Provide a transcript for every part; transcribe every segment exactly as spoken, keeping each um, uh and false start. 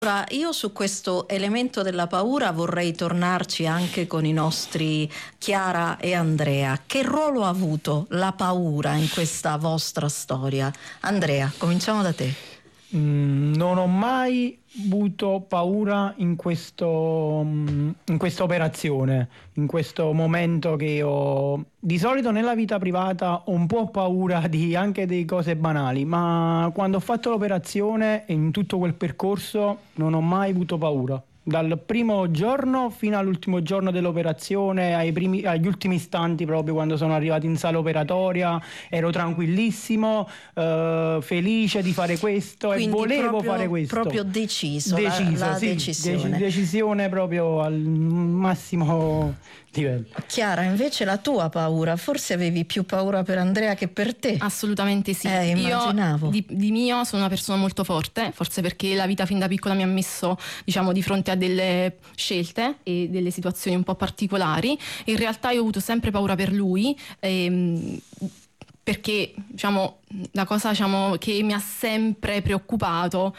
Allora, io su questo elemento della paura vorrei tornarci anche con i nostri Chiara e Andrea. Che ruolo ha avuto la paura in questa vostra storia? Andrea, cominciamo da te. Mm, non ho mai avuto paura in questo in questa operazione, in questo momento che ho. Di solito nella vita privata ho un po' paura di anche di cose banali, ma quando ho fatto l'operazione e in tutto quel percorso non ho mai avuto paura. Dal primo giorno fino all'ultimo giorno dell'operazione, ai primi, agli ultimi istanti, proprio quando sono arrivato in sala operatoria, ero tranquillissimo, eh, felice di fare questo. Quindi e volevo proprio, fare questo. Proprio deciso, deciso la, la sì, decisione. Dec- decisione proprio al massimo livello. Chiara, invece la tua paura, forse avevi più paura per Andrea che per te. Assolutamente sì. Eh, immaginavo. Io di, di mio sono una persona molto forte, forse perché la vita fin da piccola mi ha messo, diciamo, di fronte a delle scelte e delle situazioni un po' particolari. In realtà io ho avuto sempre paura per lui, ehm, perché diciamo la cosa diciamo, che mi ha sempre preoccupato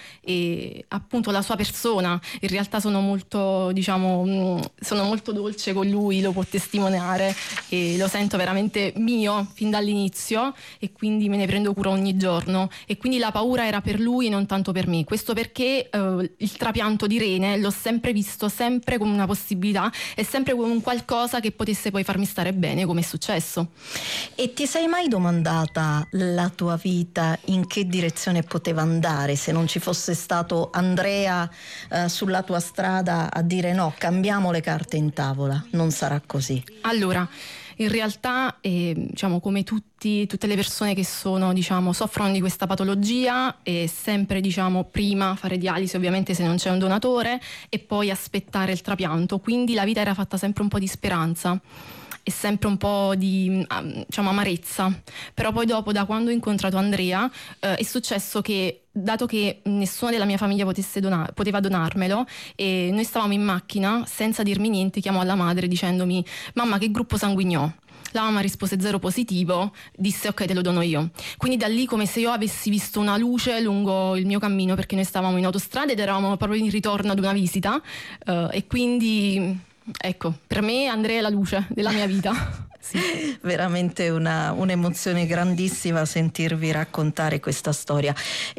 è appunto la sua persona. In realtà sono molto diciamo sono molto dolce con lui, lo può testimoniare, e lo sento veramente mio fin dall'inizio, e quindi me ne prendo cura ogni giorno, e quindi la paura era per lui e non tanto per me. Questo perché eh, il trapianto di rene l'ho sempre visto sempre come una possibilità e sempre come un qualcosa che potesse poi farmi stare bene, come è successo. E ti sei mai domandata la tua tua vita in che direzione poteva andare se non ci fosse stato Andrea eh, sulla tua strada a dire no, cambiamo le carte in tavola, non sarà così? Allora, in realtà eh, diciamo come tutti, tutte le persone che sono diciamo soffrono di questa patologia, è sempre diciamo prima fare dialisi ovviamente se non c'è un donatore, e poi aspettare il trapianto, quindi la vita era fatta sempre un po' di speranza e sempre un po' di diciamo amarezza. Però poi dopo, da quando ho incontrato Andrea, eh, è successo che, dato che nessuno della mia famiglia potesse donar- poteva donarmelo, e noi stavamo in macchina, senza dirmi niente chiamò alla madre dicendomi: mamma, che gruppo sanguigno ho? La mamma rispose zero positivo, disse ok, te lo dono io. Quindi da lì, come se io avessi visto una luce lungo il mio cammino, perché noi stavamo in autostrada ed eravamo proprio in ritorno ad una visita, eh, e quindi ecco, per me Andrea è la luce della mia vita. Sì. Veramente una, un'emozione grandissima sentirvi raccontare questa storia.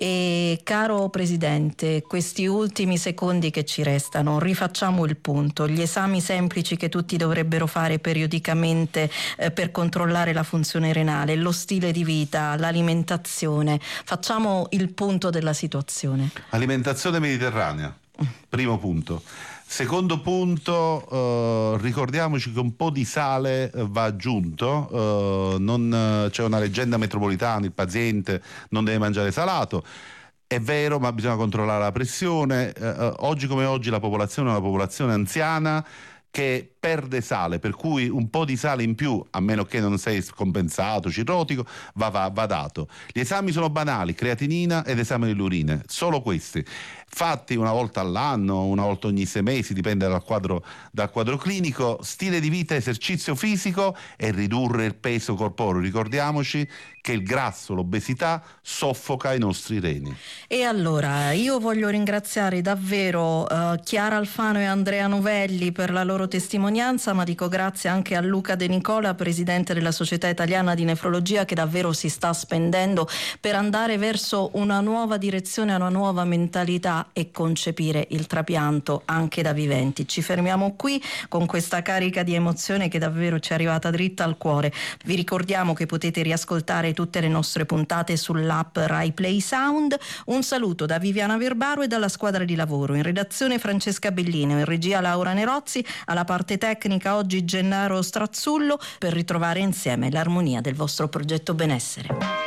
E caro Presidente, questi ultimi secondi che ci restano, rifacciamo il punto: gli esami semplici che tutti dovrebbero fare periodicamente eh, per controllare la funzione renale, lo stile di vita, l'alimentazione. Facciamo il punto della situazione. Alimentazione mediterranea, primo punto. Secondo punto, eh, ricordiamoci che un po' di sale va aggiunto, eh, non, c'è una leggenda metropolitana, il paziente non deve mangiare salato. È vero, ma bisogna controllare la pressione. Eh, oggi come oggi la popolazione è una popolazione anziana che perde sale, per cui un po' di sale in più, a meno che non sei scompensato, cirrotico, va, va, va dato. Gli esami sono banali: creatinina ed esame dell'urina, solo questi, fatti una volta all'anno, una volta ogni sei mesi, dipende dal quadro, dal quadro clinico. Stile di vita, esercizio fisico e ridurre il peso corporeo. Ricordiamoci che il grasso, l'obesità soffoca i nostri reni. E allora io voglio ringraziare davvero uh, Chiara Alfano e Andrea Novelli per la loro testimonianza, ma dico grazie anche a Luca De Nicola, presidente della Società Italiana di Nefrologia, che davvero si sta spendendo per andare verso una nuova direzione, una nuova mentalità e concepire il trapianto anche da viventi. Ci fermiamo qui con questa carica di emozione che davvero ci è arrivata dritta al cuore. Vi ricordiamo che potete riascoltare tutte le nostre puntate sull'app Rai Play Sound. Un saluto da Viviana Verbaro e dalla squadra di lavoro. In redazione Francesca Bellino, in regia Laura Nerozzi, alla parte tecnica oggi Gennaro Strazzullo, per ritrovare insieme l'armonia del vostro progetto benessere.